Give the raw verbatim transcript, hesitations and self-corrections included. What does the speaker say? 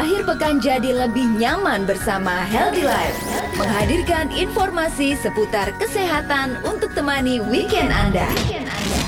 Akhir pekan jadi lebih nyaman bersama Healthy Life, menghadirkan informasi seputar kesehatan untuk temani weekend Anda. Weekend Anda.